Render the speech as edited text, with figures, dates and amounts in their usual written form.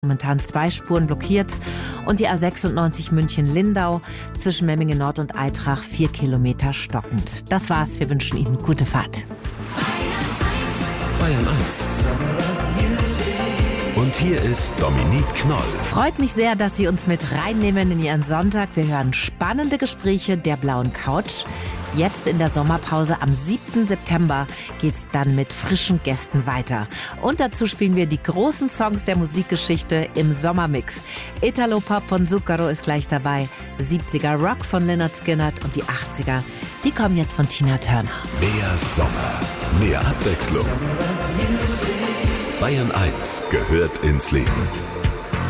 Momentan 2 Spuren blockiert und die A96 München-Lindau zwischen Memmingen Nord und Aitrach 4 Kilometer stockend. Das war's, wir wünschen Ihnen gute Fahrt. Bayern 1. Und hier ist Dominique Knoll. Freut mich sehr, dass Sie uns mit reinnehmen in Ihren Sonntag. Wir hören spannende Gespräche der blauen Couch. Jetzt in der Sommerpause am 7. September geht's dann mit frischen Gästen weiter. Und dazu spielen wir die großen Songs der Musikgeschichte im Sommermix. Italo-Pop von Zucchero ist gleich dabei, 70er Rock von Lynyrd Skynyrd und die 80er, die kommen jetzt von Tina Turner. Mehr Sommer, mehr Abwechslung. Bayern 1 gehört ins Leben.